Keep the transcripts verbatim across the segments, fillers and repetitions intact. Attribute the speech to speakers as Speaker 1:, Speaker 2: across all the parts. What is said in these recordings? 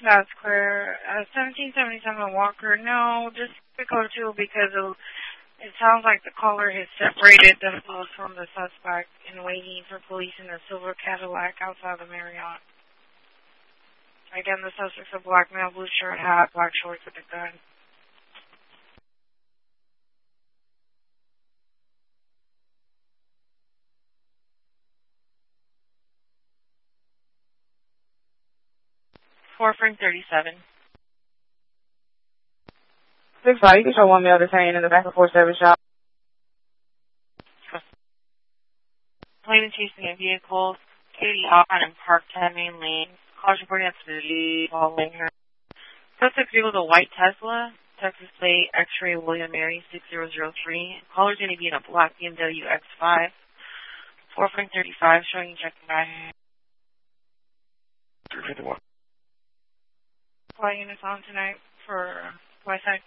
Speaker 1: That's clear. Uh, seventeen seventy-seven Walker, no, just pick up two because of, it sounds like the caller has separated themselves from the suspect and waiting for police in a silver Cadillac outside the Marriott. Again, the suspect's a black male, blue shirt, hat, black shorts with a gun. Four Frank thirty-seven.
Speaker 2: Six five, you can show one male detained in the back of four seven shop.
Speaker 1: Plane and chasing a vehicle, Katie Alpine and parked at main lane. Cars reporting activity following her. Suspect vehicle is a white Tesla, Texas plate, X-ray William Mary six zero zero three. Caller's going to be in a black B M W X five. Four Frank thirty-five, showing you checking back.
Speaker 3: three fifty-one.
Speaker 1: Flight units on tonight for West Side.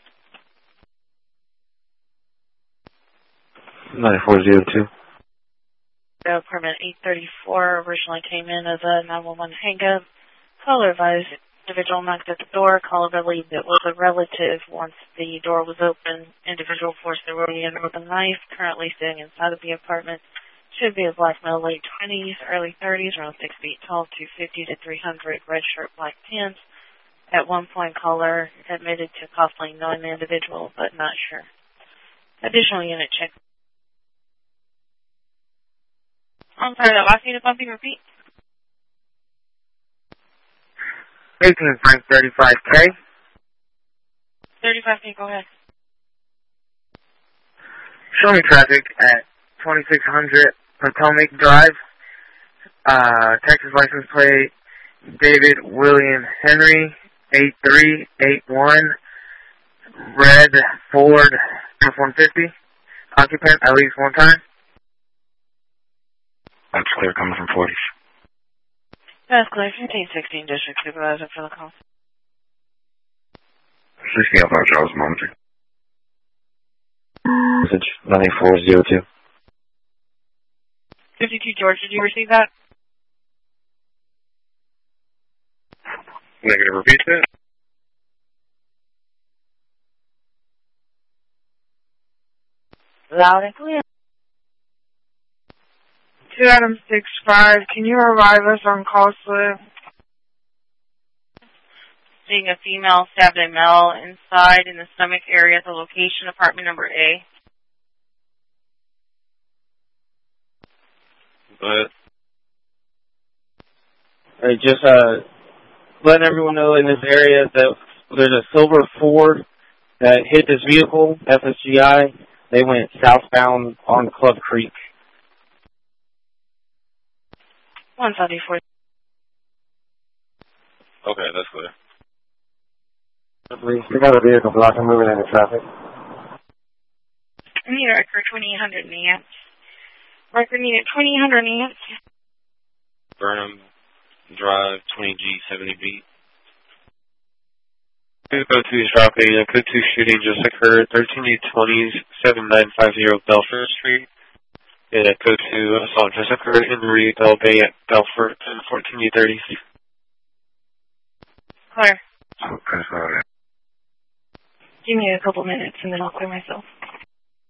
Speaker 3: nine four zero two.
Speaker 1: The permit eight thirty-four originally came in as a nine one one hang-up. Caller advised individual knocked at the door. Caller believed it was a relative. Once the door was open, individual forced their way in with a knife. Currently sitting inside of the apartment. Should be a black male, late twenties, early thirties, around six feet tall, two fifty to three hundred, red shirt, black pants. At one point, caller admitted to possibly knowing the individual, but not sure. Additional unit check. I'm sorry, that last unit bumping, repeat.
Speaker 4: eighteen Frank thirty-five K.
Speaker 1: thirty-five K, go ahead.
Speaker 4: Showing traffic at twenty-six hundred Potomac Drive. Uh, Texas license plate, David William Henry, eight three eight one. Red Ford F one fifty. Occupant at least one time.
Speaker 3: That's clear, coming from forties.
Speaker 1: That's clear. fifteen sixteen District Supervisor for the call.
Speaker 3: sixteen Alpha Charles Monitoring. Message nine four zero two.
Speaker 1: fifty-two George, did you receive that?
Speaker 3: Negative, repeat that.
Speaker 1: Loud and clear.
Speaker 2: two Adam six five, can you arrive us on call slip?
Speaker 1: Seeing a female stabbed a male inside in the stomach area at the location, apartment number A.
Speaker 3: But
Speaker 5: Hey, just uh, letting everyone know in this area that there's a silver Ford that hit this vehicle, F S G I. They went southbound on Club Creek.
Speaker 1: one seventy-four.
Speaker 3: okay, that's clear.
Speaker 5: We got a vehicle blocking moving into traffic.
Speaker 1: Need a record twenty-eight hundred amps. Record needed twenty-eight hundred amps.
Speaker 3: Burnham Drive, twenty G, seventy B. Code two is dropping. A code two shooting just occurred. thirteen U twenties, seven nine five zero Belfort Street. And a code two assault just occurred in Marie Bell Bay at Belfort and fourteen U thirties.
Speaker 1: Clear.
Speaker 3: Okay, sorry.
Speaker 1: Give me a couple minutes and then I'll clear myself.